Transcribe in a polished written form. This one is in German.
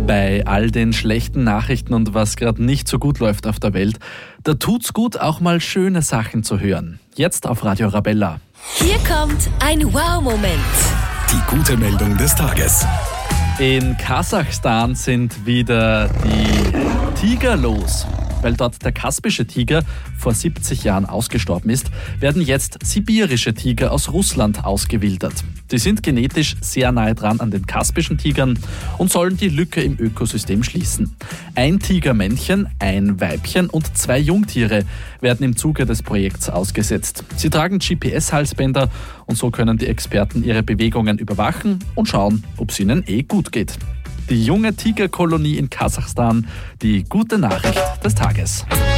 Bei all den schlechten Nachrichten und was gerade nicht so gut läuft auf der Welt, da tut's gut, auch mal schöne Sachen zu hören. Jetzt auf Radio Arabella. Hier kommt ein Wow-Moment. Die gute Meldung des Tages. In Kasachstan sind wieder die Tiger los. Weil dort der kaspische Tiger vor 70 Jahren ausgestorben ist, werden jetzt sibirische Tiger aus Russland ausgewildert. Die sind genetisch sehr nahe dran an den kaspischen Tigern und sollen die Lücke im Ökosystem schließen. Ein Tigermännchen, ein Weibchen und 2 Jungtiere werden im Zuge des Projekts ausgesetzt. Sie tragen GPS-Halsbänder und so können die Experten ihre Bewegungen überwachen und schauen, ob es ihnen gut geht. Die junge Tigerkolonie in Kasachstan, die gute Nachricht des Tages.